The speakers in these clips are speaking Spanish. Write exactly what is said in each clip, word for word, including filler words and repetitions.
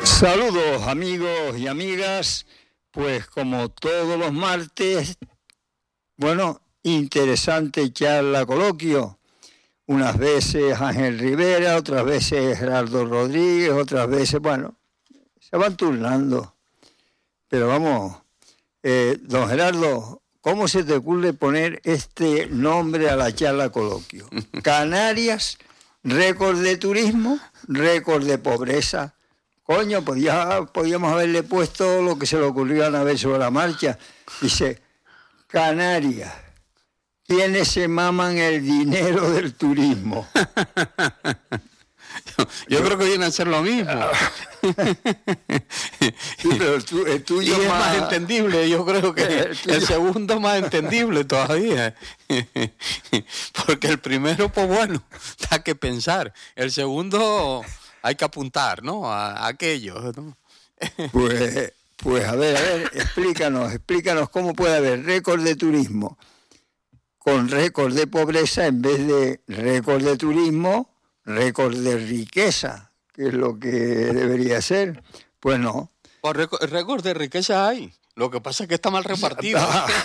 Saludos amigos y amigas, pues como todos los martes, bueno, interesante charla, coloquio. Unas veces Ángel Rivera, otras veces Gerardo Rodríguez, otras veces, bueno, se van turnando. Pero vamos, eh, don Gerardo, ¿cómo se te ocurre poner este nombre a la charla, coloquio? Canarias, récord de turismo, récord de pobreza. Coño, pues ya podíamos haberle puesto lo que se le ocurrió a una vez sobre la marcha. Dice, Canarias, ¿quiénes se maman el dinero del turismo? yo, yo creo que viene a ser lo mismo. Sí, pero el, tu, el tuyo y es más... más entendible, yo creo que el, el segundo más entendible todavía. Porque el primero, pues bueno, da que pensar. El segundo... hay que apuntar, ¿no? A, a aquello, ¿no? Pues, pues a ver, a ver, explícanos, explícanos cómo puede haber récord de turismo con récord de pobreza en vez de récord de turismo, récord de riqueza, que es lo que debería ser. Pues no. Pues récord de riqueza hay. Lo que pasa es que está mal repartido.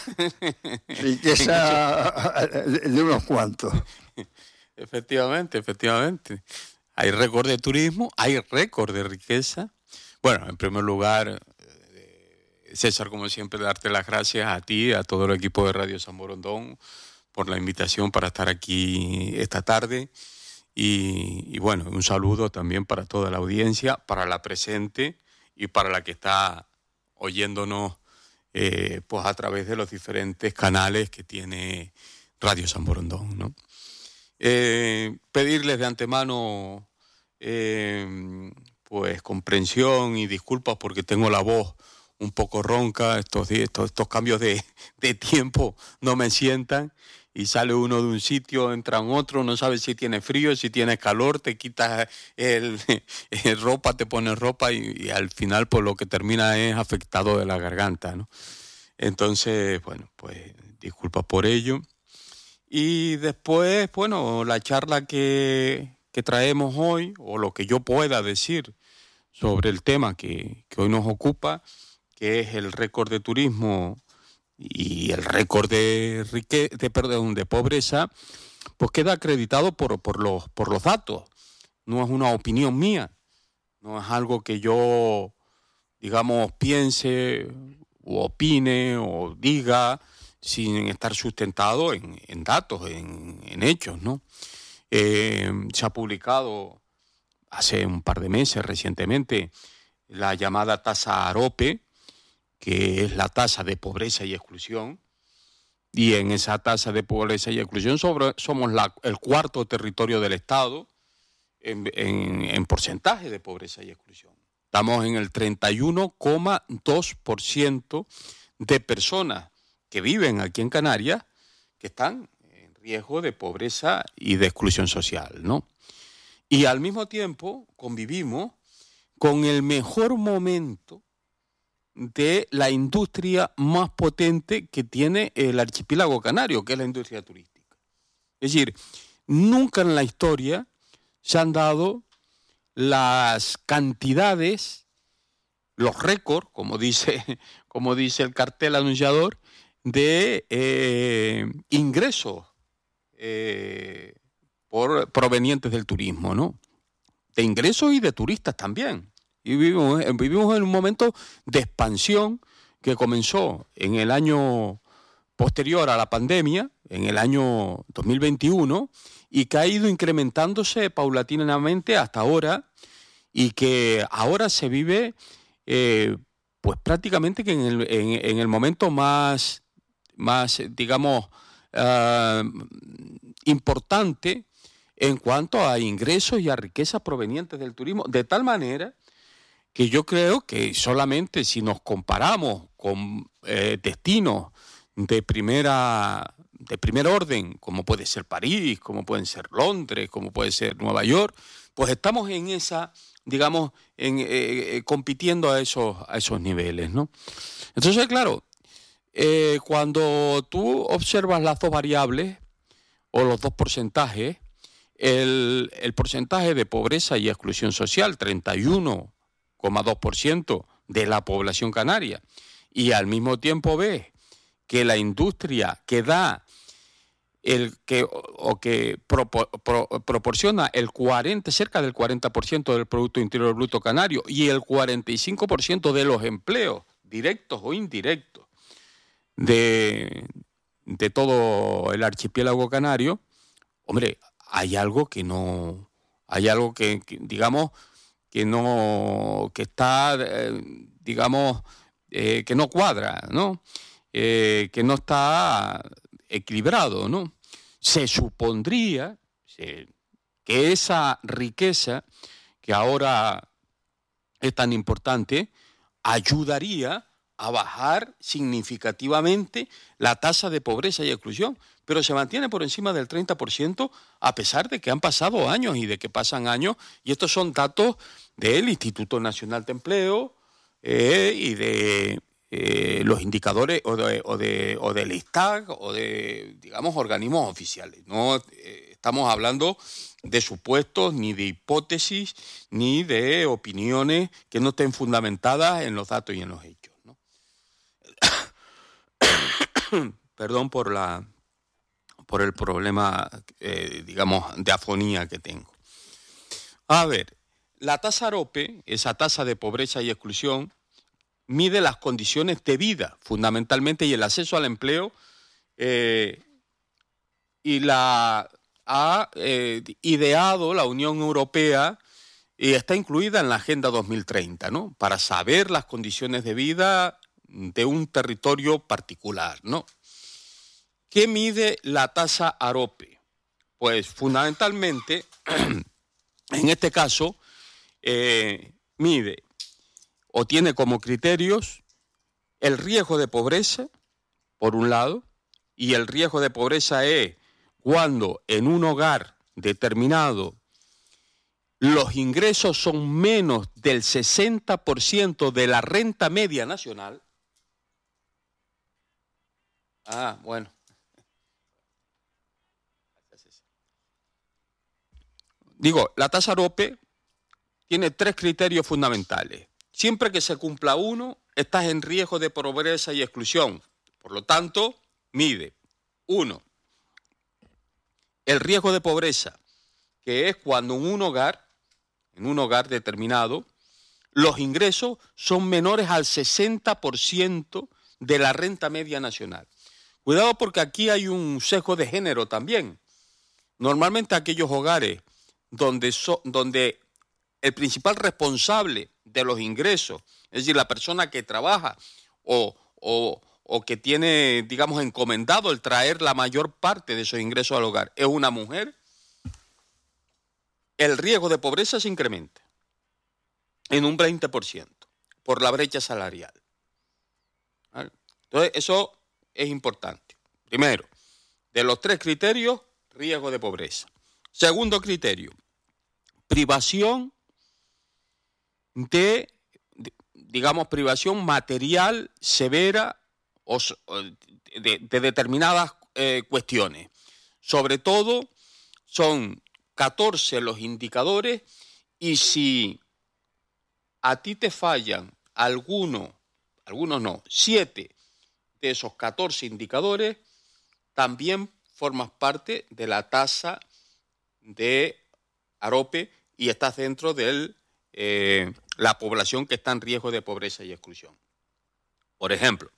Riqueza de unos cuantos. Efectivamente, efectivamente. Hay récord de turismo, hay récord de riqueza. Bueno, en primer lugar, César, como siempre, darte las gracias a ti, a todo el equipo de Radio San Borondón, por la invitación para estar aquí esta tarde. Y, y bueno, un saludo también para toda la audiencia, para la presente y para la que está oyéndonos eh, pues a través de los diferentes canales que tiene Radio San Borondón, ¿no? Eh, pedirles de antemano eh, pues comprensión y disculpas porque tengo la voz un poco ronca, estos, estos, estos cambios de, de tiempo no me sientan y sale uno de un sitio, entra en otro, no sabes si tiene frío, si tiene calor, te quitas el, el ropa, te pones ropa y, y al final pues lo que termina es afectado de la garganta, ¿no? Entonces, bueno, pues disculpas por ello. Y después, bueno, la charla que, que traemos hoy, o lo que yo pueda decir sobre el tema que, que hoy nos ocupa, que es el récord de turismo y el récord de, rique, de, perdón, de pobreza, pues queda acreditado por, por, los, por los datos. No es una opinión mía, no es algo que yo, digamos, piense o opine o diga sin estar sustentado en, en datos, en, en hechos, ¿no? Eh, se ha publicado hace un par de meses, recientemente, la llamada tasa AROPE, que es la tasa de pobreza y exclusión, y en esa tasa de pobreza y exclusión sobre, somos la, el cuarto territorio del Estado en, en, en porcentaje de pobreza y exclusión. Estamos en el treinta y uno coma dos por ciento de personas que viven aquí en Canarias que están en riesgo de pobreza y de exclusión social, ¿no? Y al mismo tiempo convivimos con el mejor momento de la industria más potente que tiene el archipiélago canario, que es la industria turística. Es decir, nunca en la historia se han dado las cantidades, los récords, como dice, como dice el cartel anunciador, de eh, ingresos eh, por, provenientes del turismo, ¿no? De ingresos y de turistas también. Y vivimos, vivimos en un momento de expansión que comenzó en el año posterior a la pandemia, en el año dos mil veintiuno, y que ha ido incrementándose paulatinamente hasta ahora, y que ahora se vive eh, pues prácticamente que en el, en, en el momento más, más digamos, uh, importante en cuanto a ingresos y a riquezas provenientes del turismo, de tal manera que yo creo que solamente si nos comparamos con eh, destinos de primera, de primer orden, como puede ser París, como pueden ser Londres, como puede ser Nueva York, pues estamos en esa, digamos, en, eh, compitiendo a esos, a esos niveles, ¿no? Entonces, claro, eh, cuando tú observas las dos variables o los dos porcentajes, el, el porcentaje de pobreza y exclusión social, treinta y uno coma dos por ciento de la población canaria, y al mismo tiempo ves que la industria que da el que o que pro, pro, proporciona el cuarenta, cerca del cuarenta por ciento del Producto Interior Bruto canario y el cuarenta y cinco por ciento de los empleos directos o indirectos de, de todo el archipiélago canario, hombre, hay algo que no, hay algo que, que digamos, que no, que está, eh, digamos, eh, que no cuadra, ¿no? Eh, que no está equilibrado, ¿no? Se supondría se, que esa riqueza que ahora es tan importante ayudaría a bajar significativamente la tasa de pobreza y exclusión, pero se mantiene por encima del treinta por ciento a pesar de que han pasado años y de que pasan años, y estos son datos del Instituto Nacional de Empleo eh, y de eh, los indicadores o, de, o, de, o del ISTAC o de, digamos, organismos oficiales. No eh, estamos hablando de supuestos, ni de hipótesis, ni de opiniones que no estén fundamentadas en los datos y en los hechos, ¿no? Perdón por la por el problema, eh, digamos, de afonía que tengo. A ver, la tasa AROPE, esa tasa de pobreza y exclusión, mide las condiciones de vida, fundamentalmente, y el acceso al empleo, eh, y la ha eh, ideado la Unión Europea y está incluida en la Agenda dos mil treinta, ¿no? Para saber las condiciones de vida de un territorio particular, ¿no? ¿Qué mide la tasa AROPE? Pues fundamentalmente, en este caso, eh, mide o tiene como criterios el riesgo de pobreza, por un lado, y el riesgo de pobreza es cuando en un hogar determinado los ingresos son menos del sesenta por ciento de la renta media nacional. Ah, bueno. Digo, la tasa AROPE tiene tres criterios fundamentales. Siempre que se cumpla uno, estás en riesgo de pobreza y exclusión. Por lo tanto, mide, uno, el riesgo de pobreza, que es cuando en un hogar, en un hogar determinado, los ingresos son menores al sesenta por ciento de la renta media nacional. Cuidado porque aquí hay un sesgo de género también. Normalmente aquellos hogares donde, so, donde el principal responsable de los ingresos, es decir, la persona que trabaja o, o, o que tiene, digamos, encomendado el traer la mayor parte de esos ingresos al hogar, es una mujer, el riesgo de pobreza se incrementa en un veinte por ciento por la brecha salarial. ¿Vale? Entonces, eso es importante. Primero, de los tres criterios, riesgo de pobreza. Segundo criterio, privación de, de digamos, privación material severa o de, de determinadas eh, cuestiones. Sobre todo, son catorce los indicadores y si a ti te fallan algunos, algunos no, siete de esos catorce indicadores, también formas parte de la tasa de AROPE y estás dentro de eh, la población que está en riesgo de pobreza y exclusión. Por ejemplo,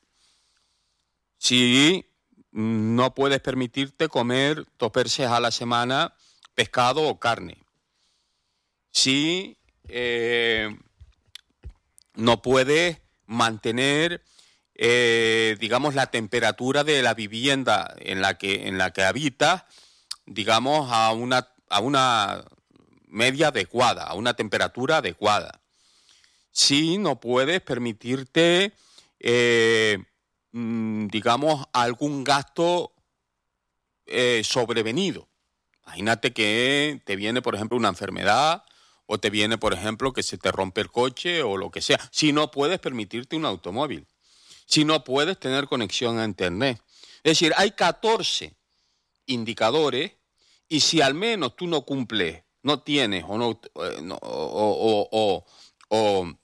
si no puedes permitirte comer dos veces a la semana pescado o carne, si eh, no puedes mantener, eh, digamos, la temperatura de la vivienda en la que, en la que habitas, digamos, a una, a una media adecuada, a una temperatura adecuada. Si no puedes permitirte, eh, digamos, algún gasto eh, sobrevenido. Imagínate que te viene, por ejemplo, una enfermedad o te viene, por ejemplo, que se te rompe el coche o lo que sea. Si no puedes permitirte un automóvil, si no puedes tener conexión a Internet. Es decir, hay catorce indicadores y si al menos tú no cumples, no tienes o, no, o, o, o, o,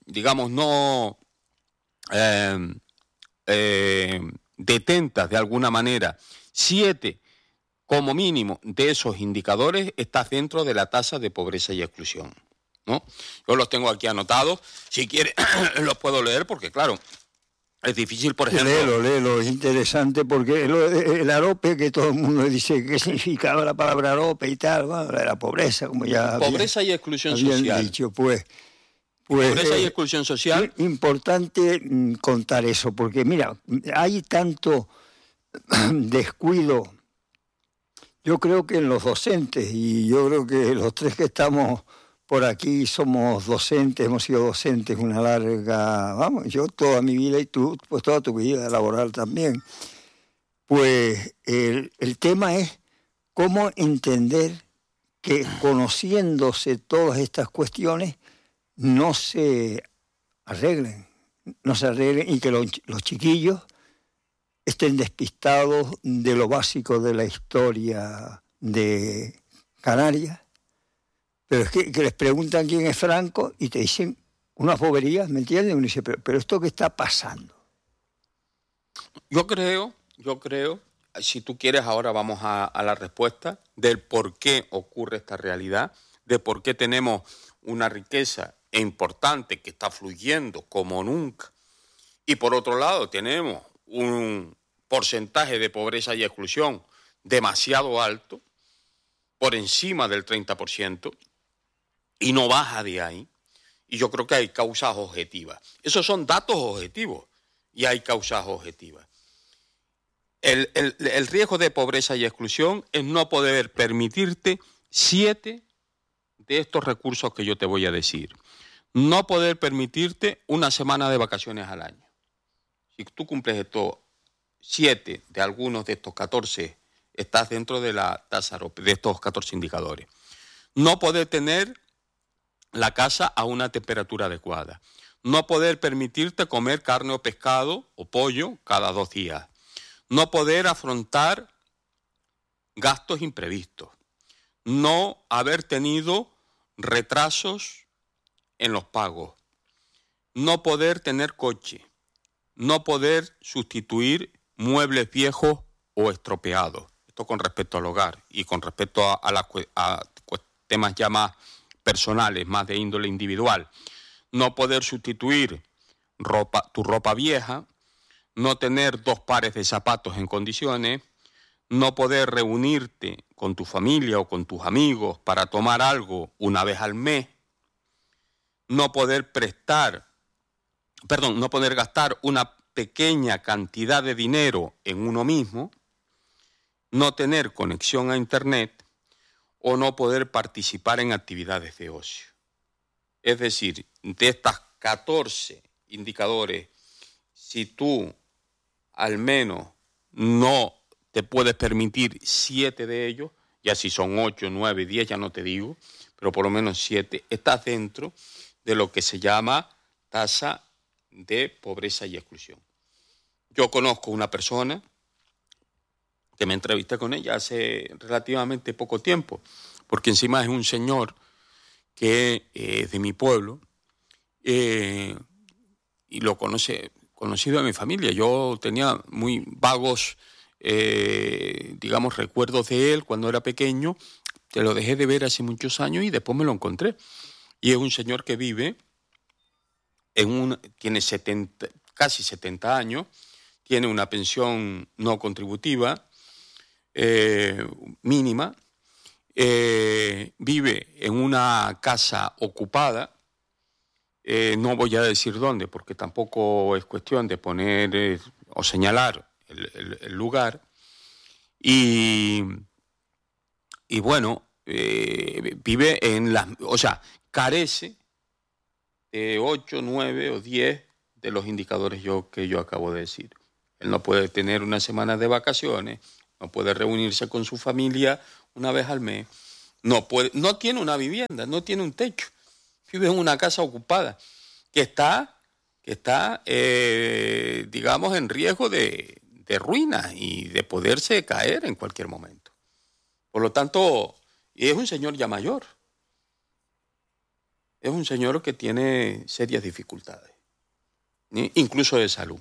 digamos, no eh, eh, detentas de alguna manera siete como mínimo de esos indicadores, estás dentro de la tasa de pobreza y exclusión, ¿no? Yo los tengo aquí anotados, si quieres los puedo leer porque claro, es difícil, por ejemplo... Léelo, léelo, es interesante porque el, el arope, que todo el mundo dice qué significaba la palabra arope y tal, bueno, la pobreza, como ya Pobreza había, y exclusión habían social. dicho, pues... Pues, pobreza y eh, exclusión social. Es importante mm, contar eso, porque mira, hay tanto descuido, yo creo que en los docentes, y yo creo que los tres que estamos por aquí somos docentes, hemos sido docentes una larga, vamos, yo toda mi vida y tú, pues toda tu vida laboral también. Pues el, el tema es cómo entender que conociéndose todas estas cuestiones no se arreglen, no se arreglen y que los, los chiquillos estén despistados de lo básico de la historia de Canarias. Pero es que, que les preguntan quién es Franco y te dicen unas boberías, ¿me entiendes? Uno dice, pero, pero ¿esto qué está pasando? Yo creo, yo creo, si tú quieres ahora vamos a, a la respuesta del por qué ocurre esta realidad, de por qué tenemos una riqueza importante que está fluyendo como nunca. Y por otro lado tenemos un porcentaje de pobreza y exclusión demasiado alto, por encima del treinta por ciento, y no baja de ahí. Y yo creo que hay causas objetivas. Esos son datos objetivos y hay causas objetivas. El, el, el riesgo de pobreza y exclusión es no poder permitirte siete de estos recursos que yo te voy a decir. No poder permitirte una semana de vacaciones al año. Si tú cumples estos siete de algunos de estos catorce, estás dentro de la tasa AROPE, de estos catorce indicadores. No poder tener la casa a una temperatura adecuada. No poder permitirte comer carne o pescado o pollo cada dos días. No poder afrontar gastos imprevistos. No haber tenido retrasos en los pagos. No poder tener coche. No poder sustituir muebles viejos o estropeados. Esto con respecto al hogar y con respecto a, a, la, a temas ya más personales, más de índole individual. No poder sustituir ropa, tu ropa vieja, no tener dos pares de zapatos en condiciones, no poder reunirte con tu familia o con tus amigos para tomar algo una vez al mes, no poder prestar, perdón, no poder gastar una pequeña cantidad de dinero en uno mismo, no tener conexión a Internet o no poder participar en actividades de ocio. Es decir, de estas catorce indicadores, si tú al menos no te puedes permitir siete de ellos, ya si son ocho, nueve, diez, ya no te digo, pero por lo menos siete, estás dentro de lo que se llama tasa de pobreza y exclusión. Yo conozco una persona que me entrevisté con ella hace relativamente poco tiempo, porque encima es un señor que es eh, de mi pueblo eh, y lo conoce, conocido de mi familia. Yo tenía muy vagos, eh, digamos, recuerdos de él cuando era pequeño. Te lo dejé de ver hace muchos años y después me lo encontré. Y es un señor que vive, en un, tiene setenta, casi setenta años, tiene una pensión no contributiva, Eh, mínima, eh, vive en una casa ocupada, eh, no voy a decir dónde porque tampoco es cuestión de poner eh, o señalar el, el, el lugar, y, y bueno, eh, vive en las, o sea, carece de ocho, nueve o diez de los indicadores yo, que yo acabo de decir. Él no puede tener una semana de vacaciones, no puede reunirse con su familia una vez al mes, no puede, no tiene una vivienda, no tiene un techo, vive en una casa ocupada que está, que está eh, digamos, en riesgo de, de ruina y de poderse caer en cualquier momento. Por lo tanto, es un señor ya mayor. es un señor que tiene serias dificultades, ¿sí? Incluso de salud.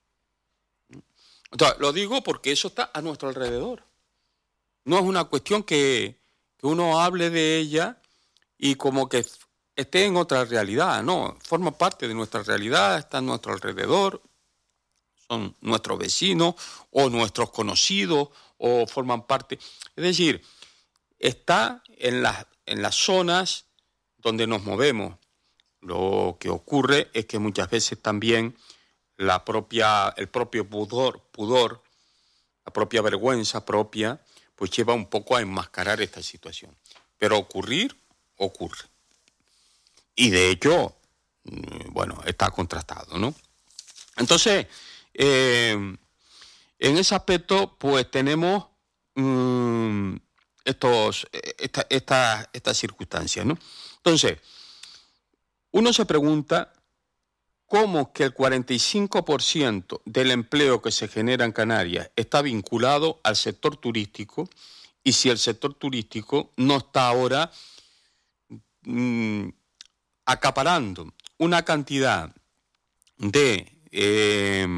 Entonces, lo digo porque eso está a nuestro alrededor. No es una cuestión que, que uno hable de ella y como que esté en otra realidad, no, forma parte de nuestra realidad, está a nuestro alrededor, son nuestros vecinos o nuestros conocidos o forman parte. Es decir, está en las, en las zonas donde nos movemos. Lo que ocurre es que muchas veces también la propia, el propio pudor, pudor, la propia vergüenza propia, pues lleva un poco a enmascarar esta situación. Pero ocurrir, ocurre. Y de hecho, bueno, está contrastado, ¿no? Entonces, eh, en ese aspecto, pues tenemos mmm, estos, esta, esta, estas circunstancias, ¿no? Entonces, uno se pregunta cómo que el cuarenta y cinco por ciento del empleo que se genera en Canarias está vinculado al sector turístico y si el sector turístico no está ahora mmm, acaparando una cantidad de, eh,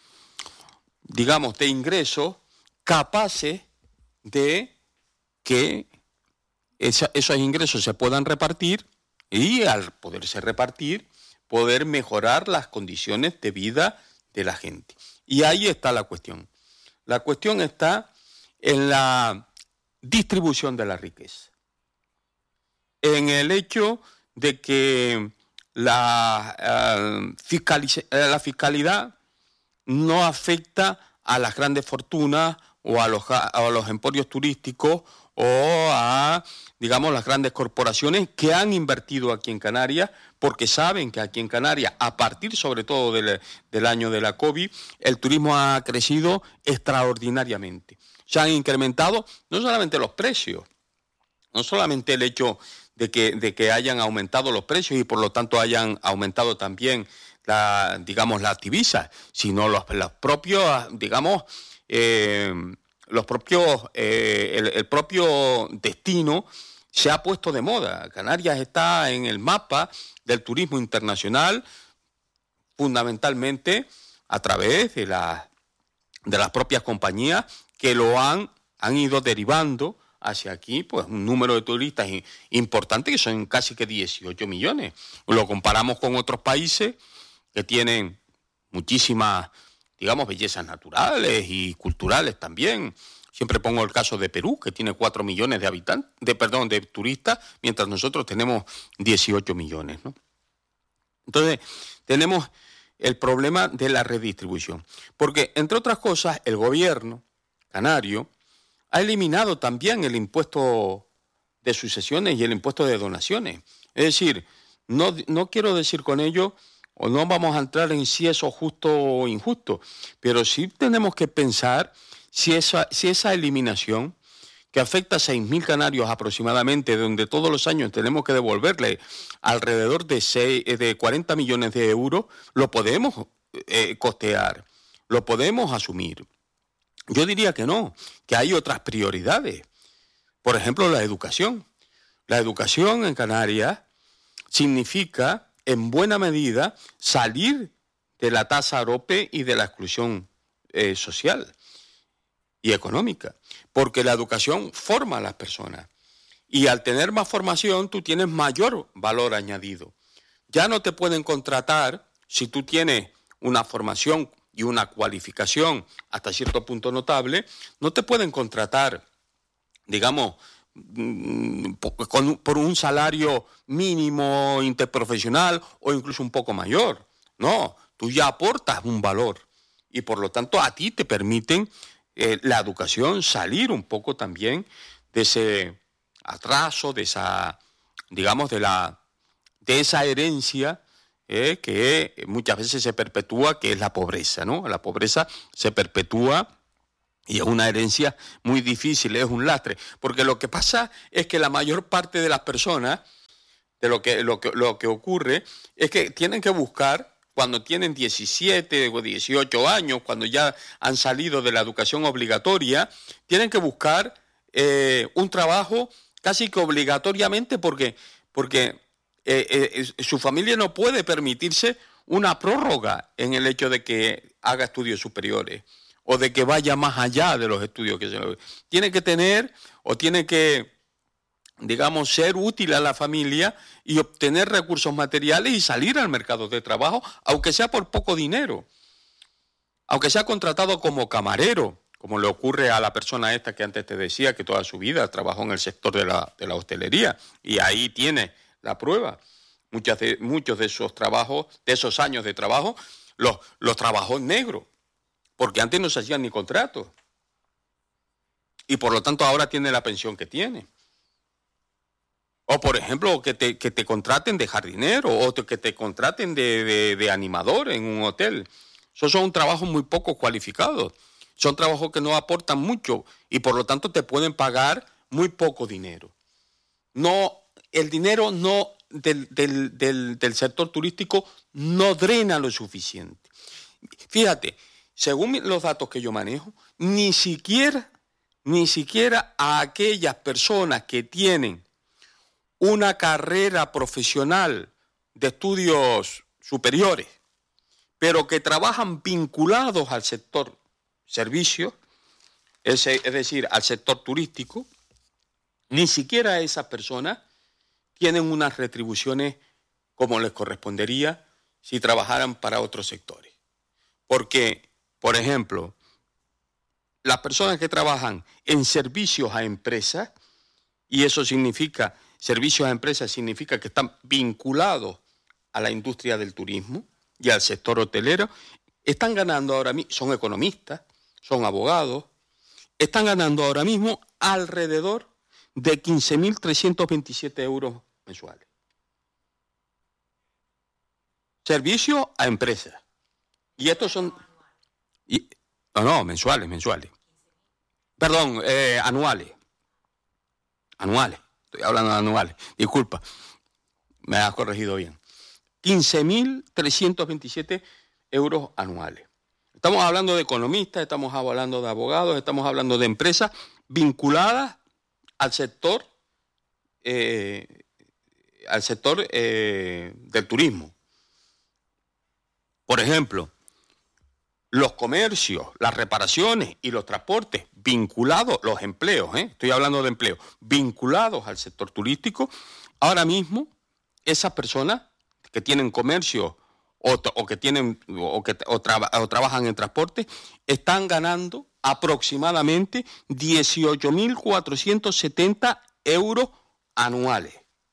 digamos, de ingresos capaces de que esa, esos ingresos se puedan repartir y al poderse repartir, poder mejorar las condiciones de vida de la gente. Y ahí está la cuestión. La cuestión está en la distribución de la riqueza, en el hecho de que la, uh, fiscaliz- la fiscalidad no afecta a las grandes fortunas o a los, a los emporios turísticos o a, digamos, las grandes corporaciones que han invertido aquí en Canarias, porque saben que aquí en Canarias, a partir sobre todo del, del año de la COVID, el turismo ha crecido extraordinariamente. Se han incrementado no solamente los precios, no solamente el hecho de que, de que hayan aumentado los precios y por lo tanto hayan aumentado también la, digamos, las divisas, sino los, los propios, digamos, eh, los propios, eh, el, el propio destino se ha puesto de moda. Canarias está en el mapa del turismo internacional, fundamentalmente a través de, la, de las propias compañías que lo han, han ido derivando hacia aquí, pues un número de turistas importante, que son casi que dieciocho millones. Lo comparamos con otros países que tienen muchísimas, digamos, bellezas naturales y culturales también. Siempre pongo el caso de Perú, que tiene cuatro millones de habitantes, de, perdón, de turistas, mientras nosotros tenemos dieciocho millones, ¿no? Entonces, tenemos el problema de la redistribución. Porque, entre otras cosas, el gobierno canario ha eliminado también el impuesto de sucesiones y el impuesto de donaciones. Es decir, no, no quiero decir con ello, o no vamos a entrar en si eso es justo o injusto, pero sí tenemos que pensar si esa, si esa eliminación, que afecta a seis mil canarios aproximadamente, donde todos los años tenemos que devolverle alrededor de, seis, de cuarenta millones de euros, lo podemos eh, costear, lo podemos asumir. Yo diría que no, que hay otras prioridades. Por ejemplo, la educación. La educación en Canarias significa, en buena medida, salir de la tasa AROPE y de la exclusión eh, social y económica, porque la educación forma a las personas. Y al tener más formación, tú tienes mayor valor añadido. Ya no te pueden contratar si tú tienes una formación y una cualificación hasta cierto punto notable, no te pueden contratar, digamos, por un salario mínimo interprofesional o incluso un poco mayor. No, tú ya aportas un valor y por lo tanto a ti te permiten eh, la educación salir un poco también de ese atraso, de esa, digamos, de la, de esa herencia Eh, que muchas veces se perpetúa, que es la pobreza, ¿no? La pobreza se perpetúa y es una herencia muy difícil, es un lastre, porque lo que pasa es que la mayor parte de las personas, de lo que, lo que, lo que ocurre, es que tienen que buscar, cuando tienen diecisiete o dieciocho años, cuando ya han salido de la educación obligatoria, tienen que buscar eh, un trabajo casi que obligatoriamente porque... porque eh, eh, su familia no puede permitirse una prórroga en el hecho de que haga estudios superiores o de que vaya más allá de los estudios que se le... Tiene que tener o tiene que, digamos, ser útil a la familia y obtener recursos materiales y salir al mercado de trabajo, aunque sea por poco dinero, aunque sea contratado como camarero, como le ocurre a la persona esta que antes te decía que toda su vida trabajó en el sector de la, de la hostelería, y ahí tiene la prueba. Muchas de, muchos de esos trabajos, de esos años de trabajo, los, los trabajó en negro, porque antes no se hacían ni contratos. Y por lo tanto ahora tiene la pensión que tiene. O por ejemplo, que te, que te contraten de jardinero, o te, que te contraten de, de, de animador en un hotel. Esos son trabajos muy poco cualificados. Son trabajos que no aportan mucho y por lo tanto te pueden pagar muy poco dinero. No, el dinero no del, del, del, del sector turístico no drena lo suficiente. Fíjate, según los datos que yo manejo, ni siquiera, ni siquiera a aquellas personas que tienen una carrera profesional de estudios superiores, pero que trabajan vinculados al sector servicios, es, es decir, al sector turístico, ni siquiera esas personas tienen unas retribuciones como les correspondería si trabajaran para otros sectores. Porque, por ejemplo, las personas que trabajan en servicios a empresas, y eso significa, servicios a empresas significa que están vinculados a la industria del turismo y al sector hotelero, están ganando ahora mismo, son economistas, son abogados, están ganando ahora mismo alrededor de quince mil trescientos veintisiete euros mensuales. Servicio a empresas. Y estos son... Y, no, no, mensuales, mensuales. Perdón, eh, anuales. Anuales. Estoy hablando de anuales. Disculpa, me has corregido bien. quince mil trescientos veintisiete euros anuales. Estamos hablando de economistas, estamos hablando de abogados, estamos hablando de empresas vinculadas al sector, eh, al sector eh, del turismo. Por ejemplo, los comercios, las reparaciones y los transportes vinculados, los empleos, ¿eh? Estoy hablando de empleos, vinculados al sector turístico, ahora mismo esas personas que tienen comercio o, o que tienen o que o, traba, o trabajan en transporte están ganando aproximadamente dieciocho mil cuatrocientos setenta euros anuales.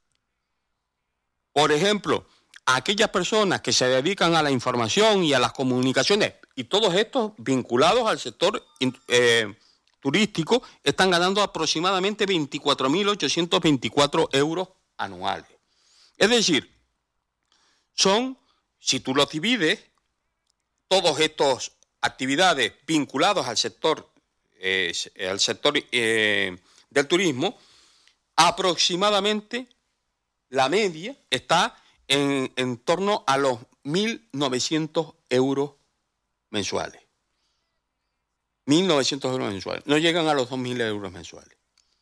Por ejemplo, aquellas personas que se dedican a la información y a las comunicaciones, y todos estos vinculados al sector eh, turístico, están ganando aproximadamente veinticuatro mil ochocientos veinticuatro euros anuales. Es decir, son, si tú los divides, todas estas actividades vinculadas al sector, eh, al sector eh, del turismo, aproximadamente la media está en, en torno a los mil novecientos euros mensuales. mil novecientos euros mensuales. No llegan a los dos mil euros mensuales.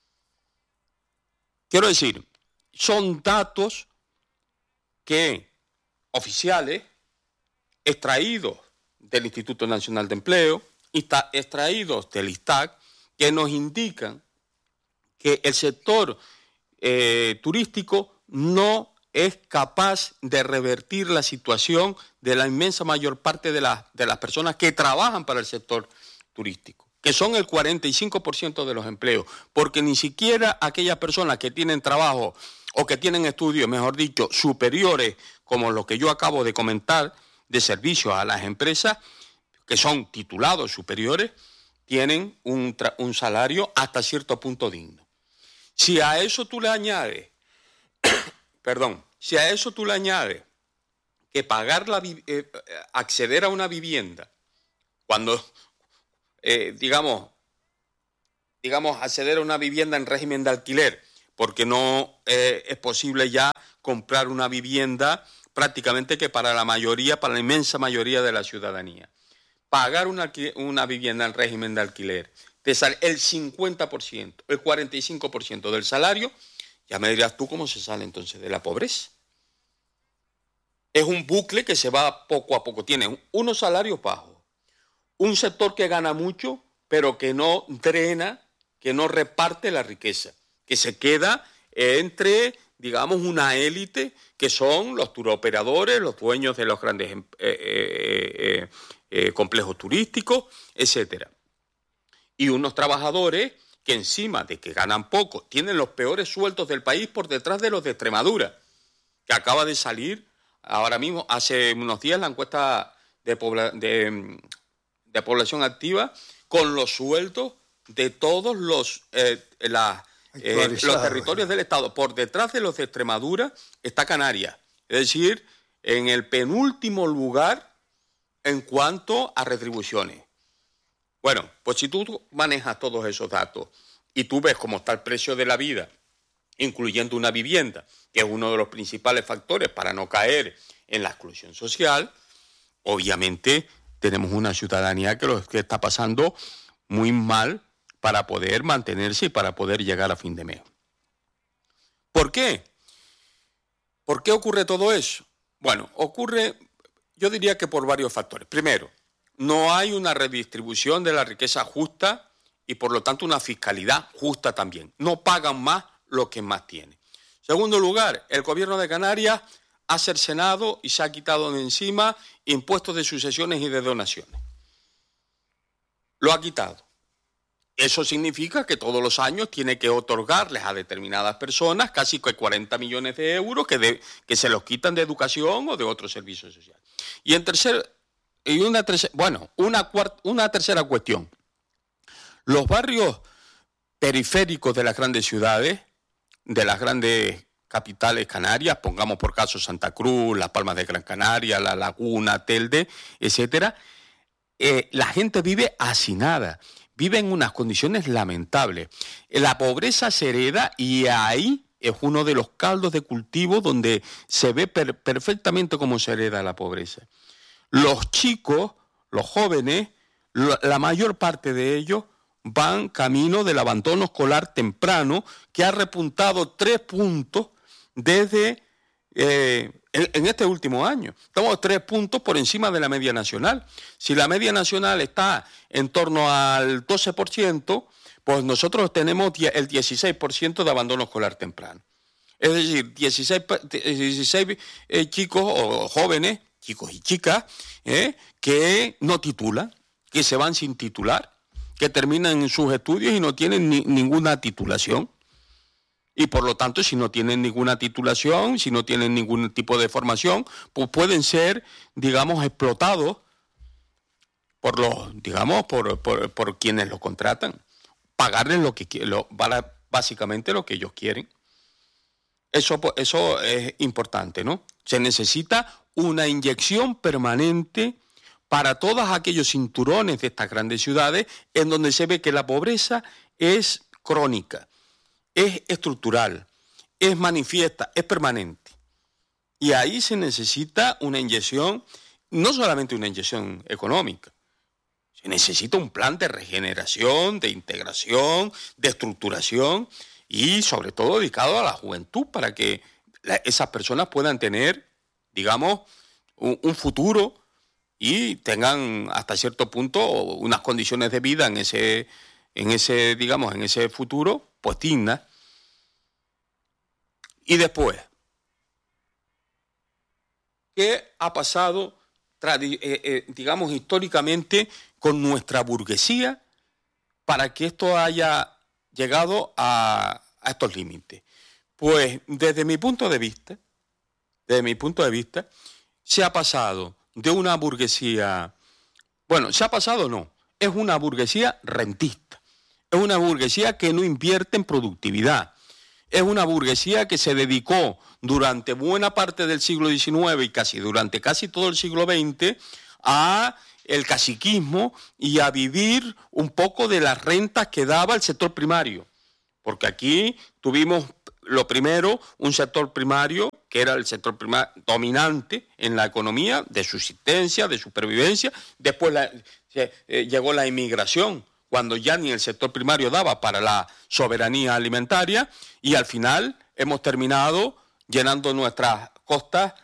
Quiero decir, son datos que oficiales extraídos del Instituto Nacional de Empleo, extraídos del I S T A C, que nos indican que el sector eh, turístico no es capaz de revertir la situación de la inmensa mayor parte de, la, de las personas que trabajan para el sector turístico, que son el cuarenta y cinco por ciento de los empleos, porque ni siquiera aquellas personas que tienen trabajo o que tienen estudios, mejor dicho, superiores, como los que yo acabo de comentar, de servicios a las empresas, que son titulados superiores, tienen un, un salario hasta cierto punto digno. Si a eso tú le añades, perdón, si a eso tú le añades que pagar la, eh, acceder a una vivienda, cuando, eh, digamos, digamos, acceder a una vivienda en régimen de alquiler, porque no eh, es posible ya comprar una vivienda prácticamente que para la mayoría, para la inmensa mayoría de la ciudadanía. Pagar una, una vivienda en régimen de alquiler, te sale el cincuenta por ciento, el cuarenta y cinco por ciento del salario, ya me dirás tú cómo se sale entonces de la pobreza. Es un bucle que se va poco a poco. Tiene unos salarios bajos, un sector que gana mucho, pero que no drena, que no reparte la riqueza, que se queda entre, digamos, una élite que son los turoperadores, los dueños de los grandes eh, eh, eh, eh, complejos turísticos, etcétera. Y unos trabajadores que encima de que ganan poco, tienen los peores sueldos del país por detrás de los de Extremadura, que acaba de salir ahora mismo, hace unos días, la encuesta de, pobla de, de población activa con los sueldos de todos los, eh, la, eh, los territorios del Estado. Por detrás de los de Extremadura está Canarias, es decir, en el penúltimo lugar en cuanto a retribuciones. Bueno, pues si tú manejas todos esos datos y tú ves cómo está el precio de la vida, incluyendo una vivienda, que es uno de los principales factores para no caer en la exclusión social, obviamente tenemos una ciudadanía que lo que está pasando muy mal para poder mantenerse y para poder llegar a fin de mes. ¿Por qué? ¿Por qué ocurre todo eso? Bueno, ocurre, yo diría que por varios factores. Primero, no hay una redistribución de la riqueza justa y por lo tanto una fiscalidad justa también. No pagan más lo que más tienen. Segundo lugar, el gobierno de Canarias ha cercenado y se ha quitado de encima impuestos de sucesiones y de donaciones. Lo ha quitado. Eso significa que todos los años tiene que otorgarles a determinadas personas casi que cuarenta millones de euros que, de, que se los quitan de educación o de otros servicios sociales. Y en tercer, y una tercera, bueno, una, cuart, una tercera cuestión. Los barrios periféricos de las grandes ciudades, de las grandes capitales canarias, pongamos por caso Santa Cruz, Las Palmas de Gran Canaria, La Laguna, Telde, etcétera, eh, la gente vive hacinada, vive en unas condiciones lamentables. La pobreza se hereda y ahí es uno de los caldos de cultivo donde se ve per perfectamente cómo se hereda la pobreza. Los chicos, los jóvenes, la mayor parte de ellos van camino del abandono escolar temprano, que ha repuntado tres puntos desde eh, en, en este último año. Estamos tres puntos por encima de la media nacional. Si la media nacional está en torno al doce por ciento, pues nosotros tenemos el dieciséis por ciento de abandono escolar temprano. Es decir, dieciséis, dieciséis eh, chicos o jóvenes, chicos y chicas, eh, que no titulan, que se van sin titular, que terminan sus estudios y no tienen ni, ninguna titulación. Y por lo tanto, si no tienen ninguna titulación, si no tienen ningún tipo de formación, pues pueden ser, digamos, explotados por los, digamos, por, por, por quienes los contratan. Pagarles lo que lo, básicamente lo que ellos quieren. Eso, eso es importante, ¿no? Se necesita una inyección permanente para todos aquellos cinturones de estas grandes ciudades en donde se ve que la pobreza es crónica, es estructural, es manifiesta, es permanente. Y ahí se necesita una inyección, no solamente una inyección económica, se necesita un plan de regeneración, de integración, de estructuración y sobre todo dedicado a la juventud para que la, esas personas puedan tener, digamos, un, un futuro y tengan hasta cierto punto unas condiciones de vida en ese, en ese, digamos, en ese futuro, pues dignas. Y después, ¿qué ha pasado, eh, eh, digamos, históricamente con nuestra burguesía para que esto haya llegado a, a estos límites? Pues desde mi punto de vista, desde mi punto de vista, se ha pasado de una burguesía, bueno, se ha pasado no, es una burguesía rentista, es una burguesía que no invierte en productividad, es una burguesía que se dedicó durante buena parte del siglo diecinueve y casi durante casi todo el siglo veinte a el caciquismo y a vivir un poco de las rentas que daba el sector primario, porque aquí tuvimos lo primero, un sector primario que era el sector primario dominante en la economía, de subsistencia, de supervivencia. Después la, eh, llegó la inmigración, cuando ya ni el sector primario daba para la soberanía alimentaria, y al final hemos terminado llenando nuestras costas